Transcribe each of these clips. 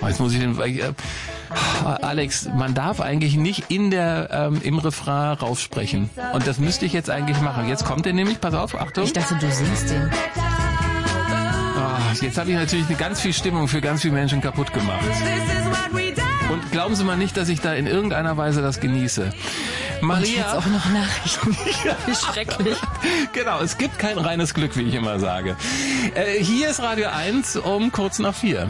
Jetzt muss ich den... Alex, man darf eigentlich nicht im Refrain raufsprechen. Und das müsste ich jetzt eigentlich machen. Jetzt kommt er nämlich, pass auf, Achtung. Ich dachte, du singst den. Jetzt habe ich natürlich eine ganz viel Stimmung für ganz viele Menschen kaputt gemacht. Und glauben Sie mal nicht, dass ich da in irgendeiner Weise das genieße. Maria. Und jetzt auch noch Nachrichten. Wie schrecklich. Genau, es gibt kein reines Glück, wie ich immer sage. Hier ist Radio 1 um kurz nach 4.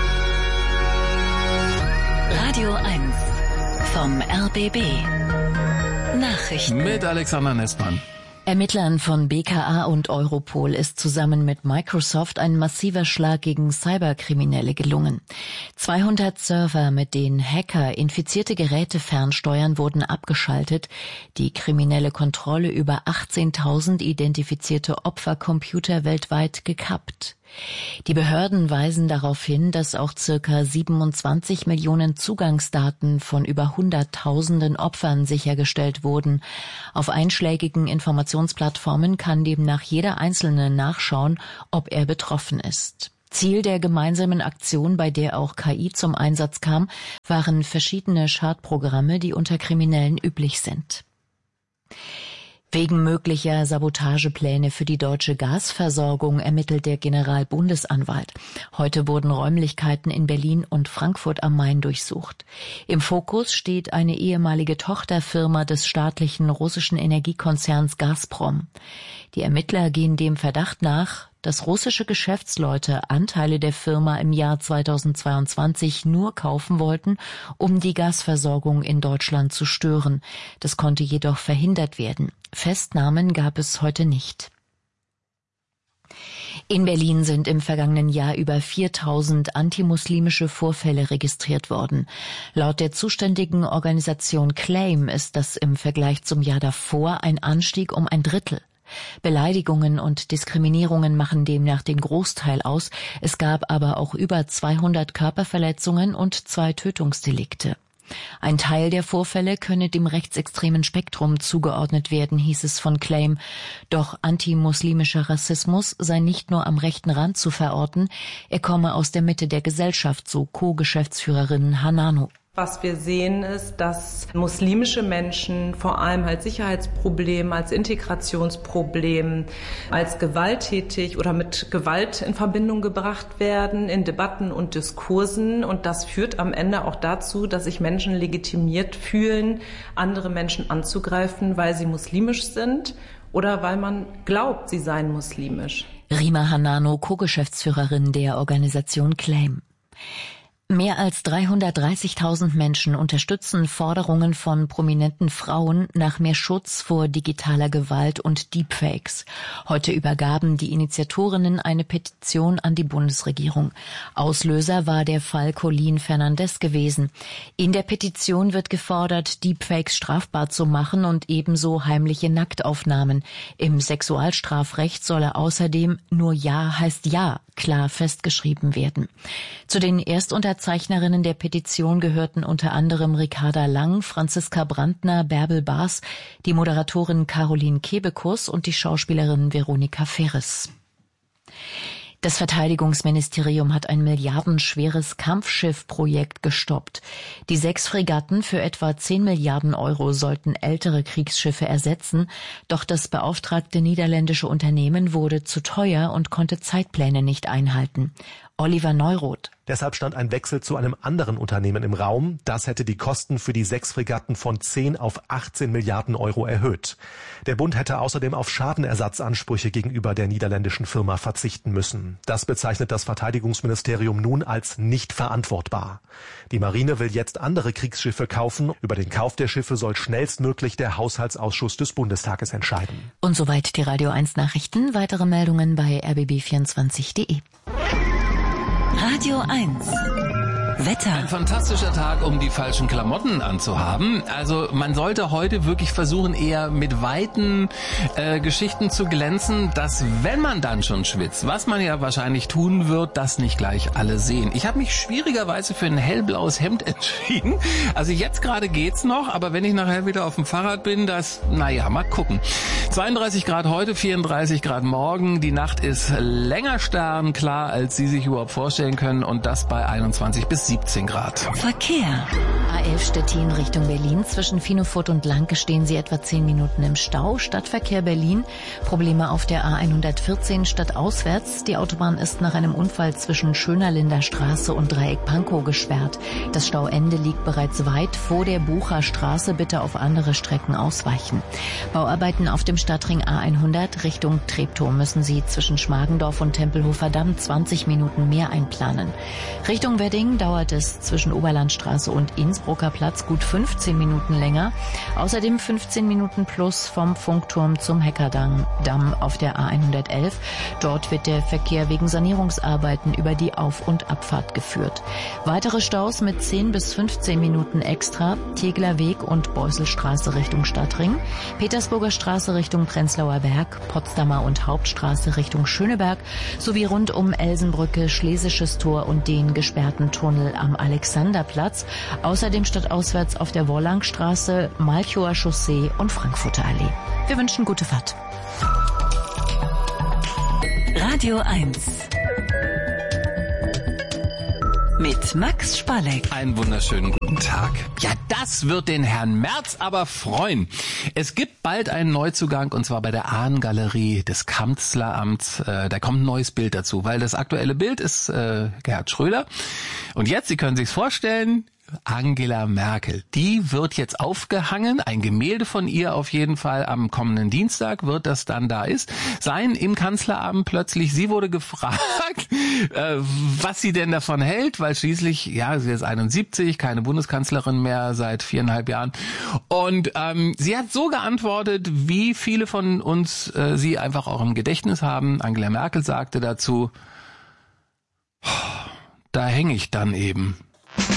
Radio 1 vom RBB. Nachrichten. Mit Alexander Nessmann. Ermittlern von BKA und Europol ist zusammen mit Microsoft ein massiver Schlag gegen Cyberkriminelle gelungen. 200 Server, mit denen Hacker infizierte Geräte fernsteuern, wurden abgeschaltet. Die kriminelle Kontrolle über 18.000 identifizierte Opfercomputer weltweit gekappt. Die Behörden weisen darauf hin, dass auch ca. 27 Millionen Zugangsdaten von über Hunderttausenden Opfern sichergestellt wurden. Auf einschlägigen Informationsplattformen kann demnach jeder Einzelne nachschauen, ob er betroffen ist. Ziel der gemeinsamen Aktion, bei der auch KI zum Einsatz kam, waren verschiedene Schadprogramme, die unter Kriminellen üblich sind. Wegen möglicher Sabotagepläne für die deutsche Gasversorgung ermittelt der Generalbundesanwalt. Heute wurden Räumlichkeiten in Berlin und Frankfurt am Main durchsucht. Im Fokus steht eine ehemalige Tochterfirma des staatlichen russischen Energiekonzerns Gazprom. Die Ermittler gehen dem Verdacht nach, dass russische Geschäftsleute Anteile der Firma im Jahr 2022 nur kaufen wollten, um die Gasversorgung in Deutschland zu stören. Das konnte jedoch verhindert werden. Festnahmen gab es heute nicht. In Berlin sind im vergangenen Jahr über 4.000 antimuslimische Vorfälle registriert worden. Laut der zuständigen Organisation Claim ist das im Vergleich zum Jahr davor ein Anstieg um ein Drittel. Beleidigungen und Diskriminierungen machen demnach den Großteil aus. Es gab aber auch über 200 Körperverletzungen und 2 Tötungsdelikte. Ein Teil der Vorfälle könne dem rechtsextremen Spektrum zugeordnet werden, hieß es von Claim. Doch antimuslimischer Rassismus sei nicht nur am rechten Rand zu verorten, er komme aus der Mitte der Gesellschaft, so Co-Geschäftsführerin Hanano. Was wir sehen ist, dass muslimische Menschen vor allem als Sicherheitsproblem, als Integrationsproblem, als gewalttätig oder mit Gewalt in Verbindung gebracht werden in Debatten und Diskursen. Und das führt am Ende auch dazu, dass sich Menschen legitimiert fühlen, andere Menschen anzugreifen, weil sie muslimisch sind oder weil man glaubt, sie seien muslimisch. Rima Hanano, Co-Geschäftsführerin der Organisation Claim. Mehr als 330.000 Menschen unterstützen Forderungen von prominenten Frauen nach mehr Schutz vor digitaler Gewalt und Deepfakes. Heute übergaben die Initiatorinnen eine Petition an die Bundesregierung. Auslöser war der Fall Colleen Fernandez gewesen. In der Petition wird gefordert, Deepfakes strafbar zu machen und ebenso heimliche Nacktaufnahmen. Im Sexualstrafrecht solle außerdem nur Ja heißt Ja klar festgeschrieben werden. Zu den Erstunterzeichnerinnen der Petition gehörten unter anderem Ricarda Lang, Franziska Brandner, Bärbel Baas, die Moderatorin Caroline Kebekus und die Schauspielerin Veronika Ferres. Das Verteidigungsministerium hat ein milliardenschweres Kampfschiffprojekt gestoppt. Die 6 Fregatten für etwa 10 Milliarden Euro sollten ältere Kriegsschiffe ersetzen, doch das beauftragte niederländische Unternehmen wurde zu teuer und konnte Zeitpläne nicht einhalten. Oliver Neuroth. Deshalb stand ein Wechsel zu einem anderen Unternehmen im Raum. Das hätte die Kosten für die 6 Fregatten von 10 auf 18 Milliarden Euro erhöht. Der Bund hätte außerdem auf Schadenersatzansprüche gegenüber der niederländischen Firma verzichten müssen. Das bezeichnet das Verteidigungsministerium nun als nicht verantwortbar. Die Marine will jetzt andere Kriegsschiffe kaufen. Über den Kauf der Schiffe soll schnellstmöglich der Haushaltsausschuss des Bundestages entscheiden. Und soweit die Radio 1 Nachrichten. Weitere Meldungen bei rbb24.de. Radio 1. Wetter. Ein fantastischer Tag, um die falschen Klamotten anzuhaben. Also man sollte heute wirklich versuchen, eher mit weiten Geschichten zu glänzen, dass wenn man dann schon schwitzt, was man ja wahrscheinlich tun wird, das nicht gleich alle sehen. Ich habe mich schwierigerweise für ein hellblaues Hemd entschieden. Also jetzt gerade geht's noch, aber wenn ich nachher wieder auf dem Fahrrad bin, mal gucken. 32 Grad heute, 34 Grad morgen. Die Nacht ist länger sternklar, als Sie sich überhaupt vorstellen können und das bei 21 bis 17 Grad. Verkehr. A11 Stettin Richtung Berlin. Zwischen Finofurt und Lanke stehen Sie etwa 10 Minuten im Stau. Stadtverkehr Berlin. Probleme auf der A114 stadtauswärts. Die Autobahn ist nach einem Unfall zwischen Schönerlinder Straße und Dreieck Pankow gesperrt. Das Stauende liegt bereits weit vor der Bucherstraße. Bitte auf andere Strecken ausweichen. Bauarbeiten auf dem Stadtring A100 Richtung Treptow müssen Sie zwischen Schmargendorf und Tempelhofer Damm 20 Minuten mehr einplanen. Richtung Wedding dauert es zwischen Oberlandstraße und Innsbrucker Platz gut 15 Minuten länger. Außerdem 15 Minuten plus vom Funkturm zum Heckerdamm auf der A111. Dort wird der Verkehr wegen Sanierungsarbeiten über die Auf- und Abfahrt geführt. Weitere Staus mit 10 bis 15 Minuten extra. Tegler Weg und Beusselstraße Richtung Stadtring. Petersburger Straße Richtung Prenzlauer Berg. Potsdamer und Hauptstraße Richtung Schöneberg. Sowie rund um Elsenbrücke, Schlesisches Tor und den gesperrten Tunnel am Alexanderplatz. Außerdem stadtauswärts auf der Wollangstraße, Malchower Chaussee und Frankfurter Allee. Wir wünschen gute Fahrt. Radio 1 mit Max Spalleck. Einen wunderschönen guten Tag. Ja, das wird den Herrn Merz aber freuen. Es gibt bald einen Neuzugang, und zwar bei der Ahnengalerie des Kanzleramts. Da kommt ein neues Bild dazu, weil das aktuelle Bild ist Gerhard Schröder. Und jetzt, Sie können sich's vorstellen, Angela Merkel. Die wird jetzt aufgehangen, ein Gemälde von ihr auf jeden Fall am kommenden Dienstag wird das dann da sein im Kanzleramt plötzlich. Sie wurde gefragt, was sie denn davon hält, weil schließlich, ja, sie ist 71, keine Bundeskanzlerin mehr seit 4,5 Jahren. Und sie hat so geantwortet, wie viele von uns sie einfach auch im Gedächtnis haben. Angela Merkel sagte dazu, da hänge ich dann eben.